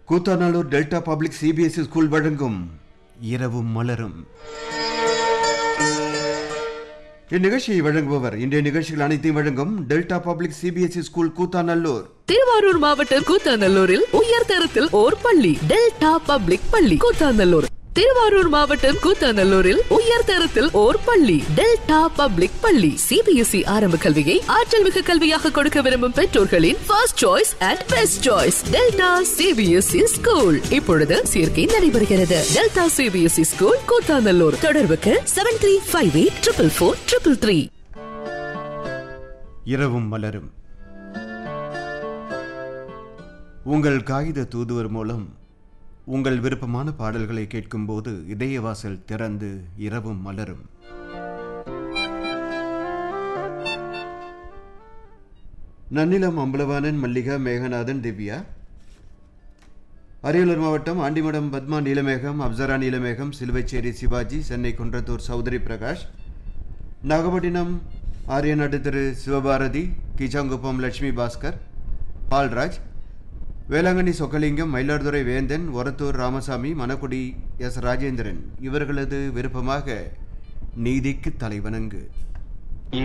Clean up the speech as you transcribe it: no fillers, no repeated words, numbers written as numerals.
Koothanallur delta public CBSE school வழங்கும் இரவும் மலரும். இந்நிகழ்ச்சியை வழங்குபவர் இன்றைய நிகழ்ச்சிகள் அனைத்தையும் வழங்கும் delta public CBSE school Koothanallur. Thiruvarur மாவட்டம் கூத்தாநல்லூரில் உயர்தரத்தில் ஓர் பள்ளி, டெல்டா பப்ளிக் பள்ளி கூத்தாநல்லூர். திருவாரூர் மாவட்டம் கூத்தாநல்லூரில் உயர்தரத்தில் ஓர் பள்ளி, டெல்டா பப்ளிக் பள்ளி. சிபிஎஸ்இ ஆரம்ப கல்வியை ஆற்றல் மிகு கல்வியாக கொடுக்க விரும்பும் பெற்றோர்களின் first choice and best choice delta CBSE school. இப்பொழுது சேர்க்கை நடைபெறுகிறது. Delta CBSE school Koothanallur. தொடர்புக்கு 7358444333. இரவும் மலரும். உங்கள் காகித தூதுவர் மூலம் உங்கள் விருப்பமான பாடல்களை கேட்கும்போது இதயவாசல் திறந்து இரவும் மலரும். நன்னிலம் அம்பலவாணன், மல்லிகா, மேகநாதன், திவ்யா. அரியலூர் மாவட்டம் ஆண்டிமடம் பத்மா நீலமேகம், அப்சரா நீலமேகம், சிலுவைச்சேரி சிவாஜி, சென்னை குன்றத்தூர் சௌதரி பிரகாஷ், நாகப்பட்டினம் ஆரியநாடு திரு சிவபாரதி, கீச்சாங்குப்பம் லட்சுமி பாஸ்கர், பால்ராஜ், வேளாங்கண்ணி சொக்கலிங்கம், மயிலாடுதுறை வேந்தன், ஒரத்தூர் ராமசாமி, மணக்குடி எஸ் ராஜேந்திரன். இவர்களது விருப்பமாக நீதிக்கு தலைவணங்கு.